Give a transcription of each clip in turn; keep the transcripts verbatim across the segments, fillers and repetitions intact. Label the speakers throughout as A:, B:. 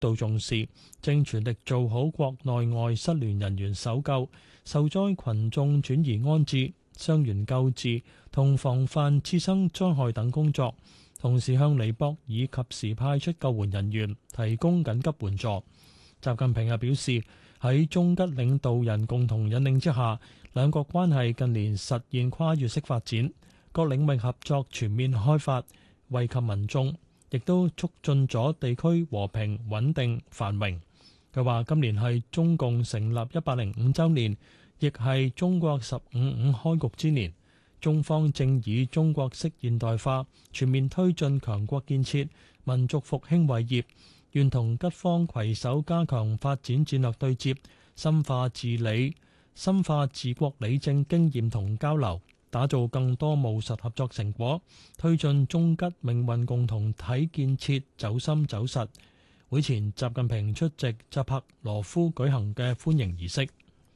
A: 度重視，正全力做好國內外失聯人員搜救、受災群眾轉移安置、傷員救治同防範次生災害等工作，同時向尼泊爾及時派出救援人員提供緊急援助。習近平又表示，喺中吉領導人共同引領之下，兩國關係近年實現跨越式發展，各領域合作全面開發，惠及民眾，亦都促進咗地區和平穩定繁榮。佢話今年係中共成立一百零五週年，亦係中國十五五開局之年。中方正以中國式現代化全面推進強國建設、民族復興偉業，願同吉方攜手加強發展戰略對接，深化治理、深化治國理政經驗同交流，打造更多務實合作成果，推進中吉命運共同體建設走深走實。會前，習近平出席扎帕羅夫舉行嘅歡迎儀式。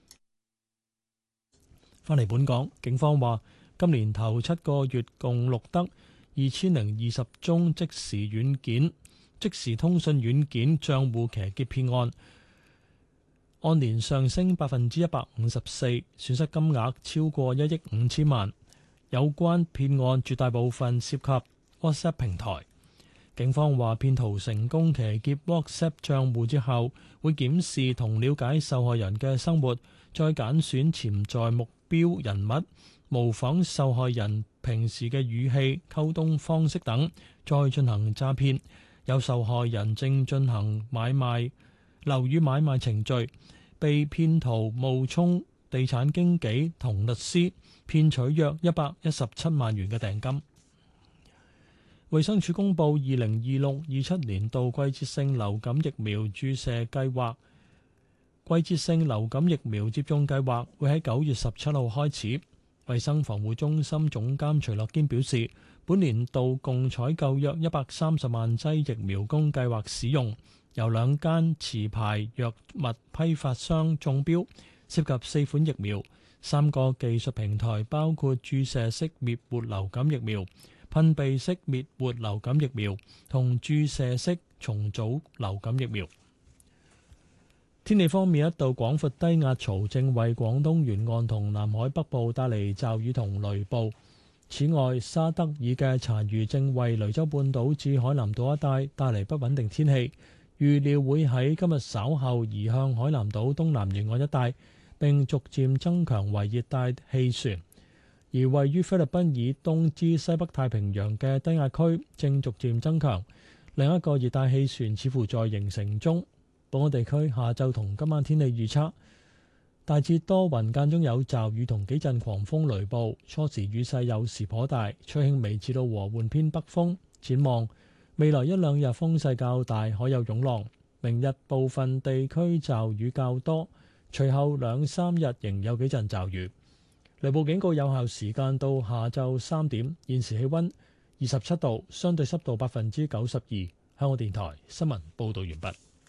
A: 返嚟本港，警方話今年頭七個月共錄得二千零二十宗即時軟件、即時通訊軟件帳戶騎劫騙案，按年上升百分之一百五十四，損失金額超過一億五千萬。有關騙案絕大部分涉及 WhatsApp 平台。警方話，騙徒成功騎劫 WhatsApp 帳戶之後，會檢視同了解受害人嘅生活，再揀選潛在目標人物，模仿受害人平時嘅語氣、溝通方式等，再進行詐騙。有受害人正進行買賣、樓宇買賣程序，被騙徒冒充地產經紀同律師，騙取約一百一十七萬元嘅訂金。衛生署公布二零二六二七年度季節性流感疫苗注射計劃，季節性流感疫苗接種計劃會喺九月十七號開始。衛生防護中心總監徐樂堅表示，本年度共採購約一百三十萬劑疫苗供計劃使用，由兩間持牌藥物批發商中標，涉及四款疫苗、三個技術平台，包括注射式滅活流感疫苗、噴鼻式滅活流感疫苗同注射式重組流感疫苗。天氣方面，一道廣闊低壓槽正為廣東沿岸同南海北部帶嚟驟雨同雷暴。此外，沙德爾嘅殘餘正為雷州半島至海南島一帶帶嚟不穩定天氣，預料會喺今日稍後移向海南島東南沿岸一帶，並逐漸增強為熱帶氣旋。而位於菲律賓以東至西北太平洋嘅低壓區正逐漸增強，另一個熱帶氣旋似乎在形成中。本港地區下晝同今晚天氣預測，大致多雲，間中有驟雨同幾陣狂風雷暴，初時雨勢有時頗大，吹輕微至到和緩偏北風。展望未來一兩日風勢較大，可有湧浪。明日部分地區驟雨較多，隨後兩三日仍有幾陣驟雨。雷暴警告有效時間到下晝三點。現時氣溫二十七度，相對濕度百分之九十二。香港電台新聞報道完畢。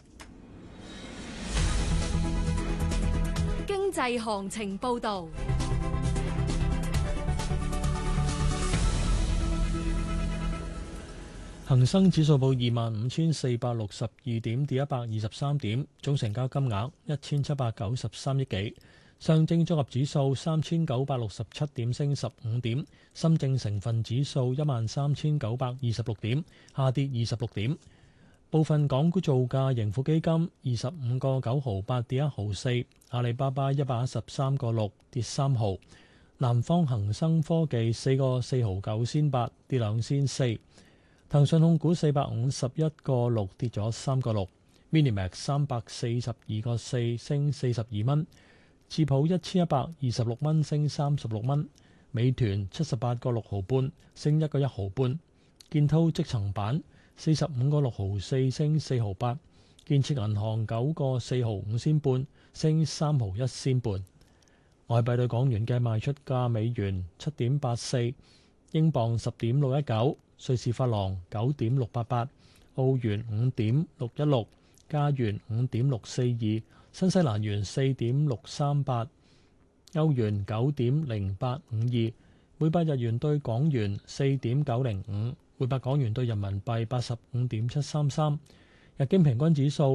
B: 經濟行情報道。
A: 恒生指數報二萬五千四百六十二點，跌一百二十三點，總成交金額一千七百九十三億幾。上證綜合指數三千九百六十七點，升十五點。深證成分指數一萬三千九百二十六點，下跌二十六點。部分港股造價，盈富基金二十五個九毫八跌一毫四，阿里巴巴一百一十三個六跌三毫，南方恒生科技四個四毫九仙八跌兩仙四，騰訊控股四百五十一個六跌咗三個六，Minimax 三百四十二個四升四十二蚊，智普一千一百二十六蚊升三十六蚊，美團七十八個六毫半升一個一毫半，建滔積層板四十五個六毫四升四毫八，建設銀行九個四毫五仙半升三毫一仙半。外幣對港元嘅賣出價：美元七點八四，英鎊十點六一九，瑞士法郎九點六八八，澳元五點六一六，加元五點六四二，新西蘭元四點六三八，歐元九點零八五二，每百日元對港元四點九零五。每百港元兌人民幣八十五點七三三， 日經平均指數